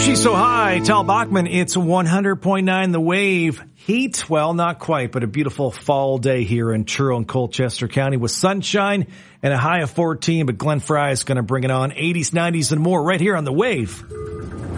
She's so high. Tal Bachman, it's 100.9 The Wave. Heat, well, not quite, but a beautiful fall day here in Truro and Colchester County with sunshine and a high of 14. But Glenn Fry is going to bring it on 80s, 90s, and more right here on The Wave.